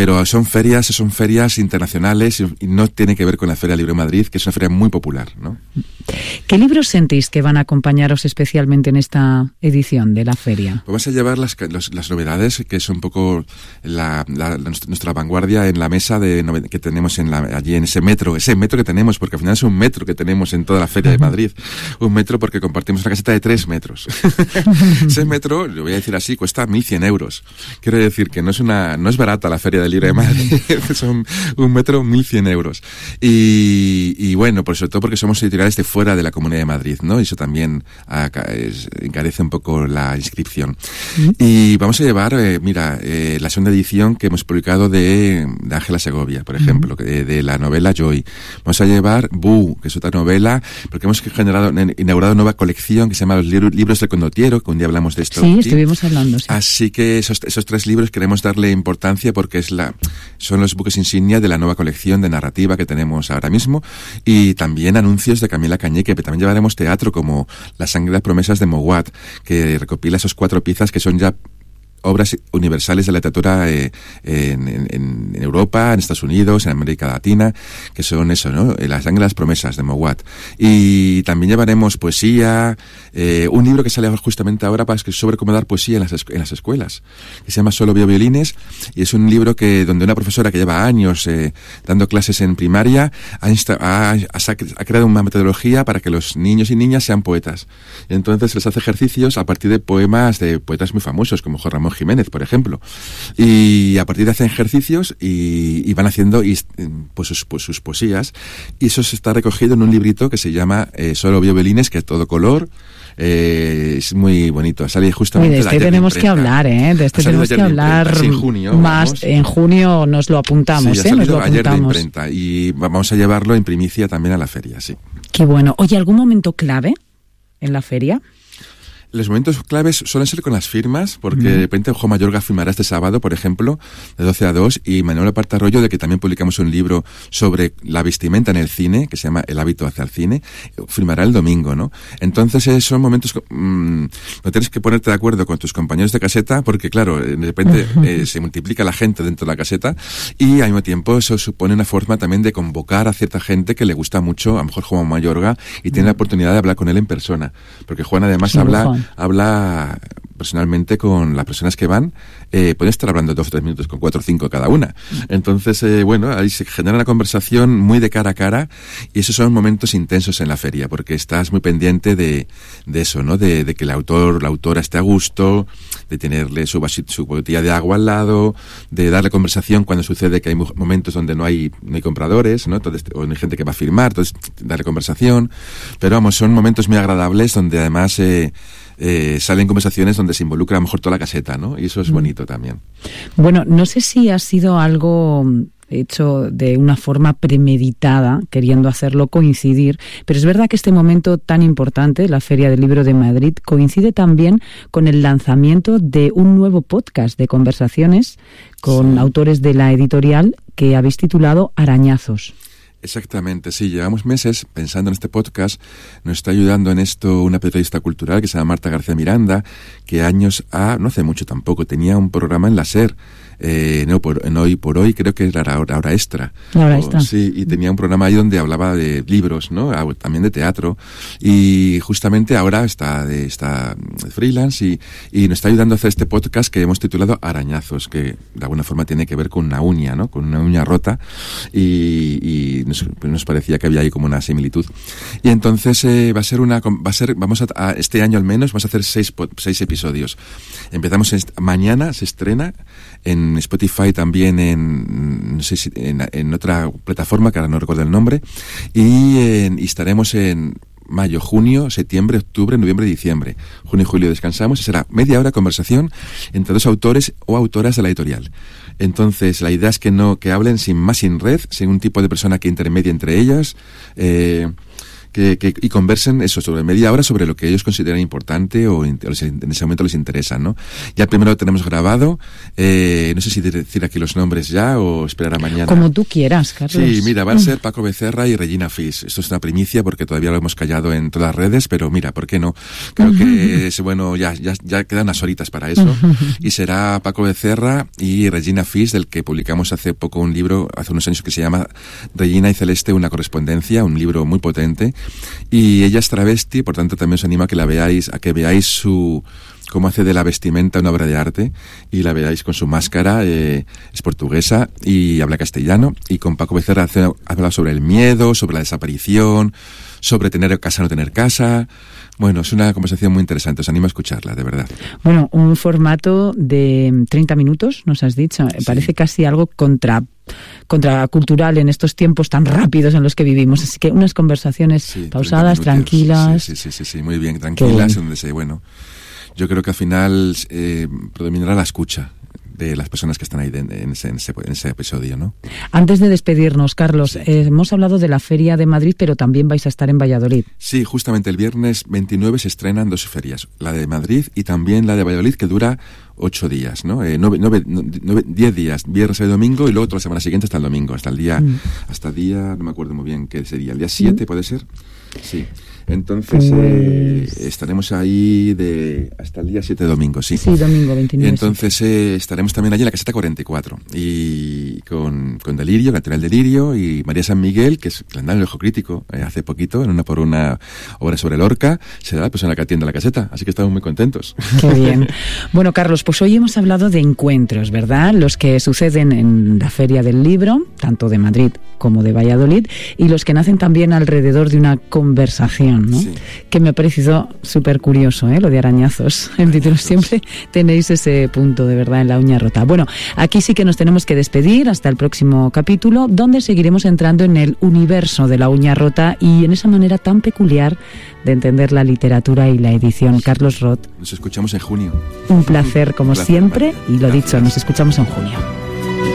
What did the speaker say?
pero son ferias internacionales y no tiene que ver con la Feria del Libro de Madrid, que es una feria muy popular, ¿no? ¿Qué libros sentís que van a acompañaros especialmente en esta edición de la feria? Pues vamos a llevar las novedades, que es un poco nuestra vanguardia en la mesa que tenemos allí en ese metro que tenemos, porque al final es un metro que tenemos en toda la Feria de Madrid. Un metro porque compartimos una caseta de 3 metros. Ese metro, lo voy a decir así, cuesta 1.100 euros. Quiero decir que no es barata la Feria del Libro de Madrid. Son un metro 1.100 euros. Y bueno, sobre todo porque somos editoriales de fuera de la Comunidad de Madrid, ¿no? Y eso también encarece un poco la inscripción. Y vamos a llevar, la segunda edición que hemos publicado de Ángela Segovia, por ejemplo, de la novela Joy. Vamos a llevar Bu, que es otra novela, porque hemos inaugurado una nueva colección que se llama Los libros del Condottiero, que un día hablamos de esto. Sí, estuvimos hablando, sí. Así que esos 3 libros queremos darle importancia porque son los buques insignia de la nueva colección de narrativa que tenemos ahora mismo, y también anuncios de Camila Cañeque, pero también llevaremos teatro como La sangre y las promesas de Mowat, que recopila esos 4 piezas que son ya obras universales de la literatura en Europa, en Estados Unidos, en América Latina, que son eso, ¿no? La sangre de las promesas de Mowat. Y también llevaremos poesía, un libro que sale justamente ahora sobre cómo dar poesía en las escuelas, que se llama Solo veo violines, y es un libro donde una profesora que lleva años dando clases en primaria ha creado una metodología para que los niños y niñas sean poetas. Y entonces les hace ejercicios a partir de poemas de poetas muy famosos, como Juan Ramón Jiménez, por ejemplo, y a partir de hacen ejercicios y van haciendo sus poesías, y eso está recogido en un librito que se llama Solo veo violines, que es todo color. Es muy bonito, sale justamente. De este tenemos que hablar, de este tenemos que hablar en junio, más. Vamos. En junio nos lo apuntamos, sí, nos lo ayer apuntamos. de imprenta, y vamos a llevarlo en primicia también a la feria, sí. Qué bueno. Oye, ¿algún momento clave en la feria? Los momentos claves suelen ser con las firmas, porque de repente Juan Mayorga firmará este sábado, por ejemplo, de 12 a 2, y Manuel Apartarroyo, de que también publicamos un libro sobre la vestimenta en el cine, que se llama El hábito hacia el cine, firmará el domingo, ¿no? Entonces son momentos, no tienes que ponerte de acuerdo con tus compañeros de caseta, porque claro, de repente se multiplica la gente dentro de la caseta, y al mismo tiempo eso supone una forma también de convocar a cierta gente que le gusta mucho, a lo mejor Juan Mayorga, y tiene la oportunidad de hablar con él en persona, porque Juan además habla personalmente con las personas que van, puede estar hablando 2 o 3 minutos con 4 o 5 cada una. Entonces, ahí se genera una conversación muy de cara a cara, y esos son momentos intensos en la feria, porque estás muy pendiente de eso, ¿no? De que el autor, la autora esté a gusto, de tenerle su botella de agua al lado, de darle conversación cuando sucede que hay momentos donde no hay compradores, ¿no? Entonces, o no hay gente que va a firmar, entonces darle conversación. Pero vamos, son momentos muy agradables donde además salen conversaciones donde se involucra a lo mejor toda la caseta, ¿no? Y eso es bonito también. Bueno, no sé si ha sido algo hecho de una forma premeditada, queriendo hacerlo coincidir, pero es verdad que este momento tan importante, la Feria del Libro de Madrid, coincide también con el lanzamiento de un nuevo podcast de conversaciones con autores de la editorial que habéis titulado Arañazos. Exactamente, sí, llevamos meses pensando en este podcast. Nos está ayudando en esto una periodista cultural que se llama Marta García Miranda, que no hace mucho tampoco, tenía un programa en la SER, en Hoy por Hoy, creo que era Hora Extra. Hora Extra. Sí, y tenía un programa ahí donde hablaba de libros, ¿no? También de teatro, y justamente ahora está freelance y nos está ayudando a hacer este podcast que hemos titulado Arañazos, que de alguna forma tiene que ver con una uña, ¿no? Con una uña rota, y nos parecía que había ahí como una similitud. Y entonces vamos a este año al menos vamos a hacer 6 episodios. Empezamos mañana, se estrena en Spotify, también en otra plataforma que ahora no recuerdo el nombre, y estaremos en mayo, junio, septiembre, octubre, noviembre y diciembre. Junio y julio descansamos, y será media hora de conversación entre 2 autores o autoras de la editorial. Entonces, la idea es que hablen sin red, sin un tipo de persona que intermedie entre ellas, y conversen eso sobre media hora sobre lo que ellos consideran importante o en ese momento les interesa, ¿no? Ya primero lo tenemos grabado, no sé si decir aquí los nombres ya o esperar a mañana. Como tú quieras, Carlos. Sí, mira, van a ser Paco Becerra y Regina Fils. Esto es una primicia porque todavía lo hemos callado en todas las redes, pero mira, ¿por qué no? Creo que es bueno, ya quedan unas horitas para eso. Y será Paco Becerra y Regina Fils, del que publicamos hace poco un libro, hace unos años, que se llama Regina y Celeste, una correspondencia, un libro muy potente. Y ella es travesti, por tanto también os animo a que veáis cómo hace de la vestimenta una obra de arte, y la veáis con su máscara, es portuguesa y habla castellano, y con Paco Becerra habla sobre el miedo, sobre la desaparición, sobre tener casa o no tener casa. Bueno, es una conversación muy interesante, os animo a escucharla, de verdad. Bueno, un formato de 30 minutos, nos has dicho, sí. Parece casi algo contracultural en estos tiempos tan rápidos en los que vivimos, así que unas conversaciones pausadas, tranquilas. Sí, muy bien, tranquilas, donde yo creo que al final predominará la escucha de las personas que están ahí en ese episodio, ¿no? Antes de despedirnos, Carlos, hemos hablado de la Feria de Madrid, pero también vais a estar en Valladolid. Sí, justamente el viernes 29 se estrenan 2 ferias, la de Madrid y también la de Valladolid, que dura 8 días, ¿no? 10 días, viernes y domingo, y luego toda la semana siguiente hasta el domingo, hasta el día, no me acuerdo muy bien qué sería, el día 7 puede ser, sí. Entonces estaremos ahí hasta el día 7 de domingo, sí. Sí, domingo 29. Entonces estaremos también allí en la caseta 44 y con Delirio, la editorial Delirio, y María San Miguel, que es la del Ojo Crítico, hace poquito, en una obra sobre Lorca, será la persona que atiende la caseta, así que estamos muy contentos. Qué bien. Bueno, Carlos, pues hoy hemos hablado de encuentros, ¿verdad? Los que suceden en la Feria del Libro, tanto de Madrid como de Valladolid, y los que nacen también alrededor de una conversación, ¿no? Sí. Que me ha parecido súper curioso, lo de arañazos. El título, siempre tenéis ese punto, de verdad, en la uña rota. Bueno, aquí sí que nos tenemos que despedir hasta el próximo capítulo, donde seguiremos entrando en el universo de la uña rota y en esa manera tan peculiar de entender la literatura y la edición. Carlos Roth. Nos escuchamos en junio. Un placer, como siempre, y lo dicho, nos escuchamos en junio.